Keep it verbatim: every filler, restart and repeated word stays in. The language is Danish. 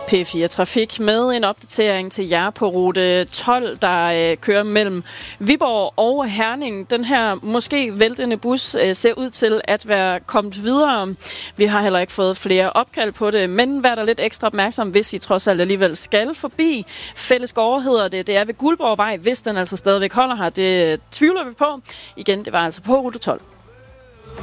P fire Trafik med en opdatering til jer på rute tolv, der øh, kører mellem Viborg og Herning. Den her måske væltende bus øh, ser ud til at være kommet videre. Vi har heller ikke fået flere opkald på det, men vær der lidt ekstra opmærksom, hvis I trods alt alligevel skal forbi. Fællesgård hedder det. Det er ved Guldborgvej, hvis den altså stadigvæk holder her. Det tvivler vi på. Igen, det var altså på rute tolv.